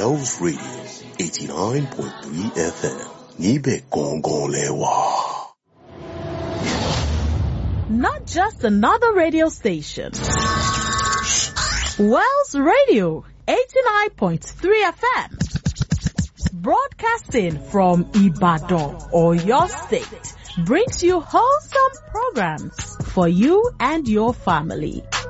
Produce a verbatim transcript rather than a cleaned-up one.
Wells Radio eighty-nine point three F M. Níbẹ̀ gangan lẹ́wà. Not just another radio station. Wells Radio eighty-nine point three F M. Broadcasting from Ibadan, Oyo State, brings you wholesome programs for you and your family.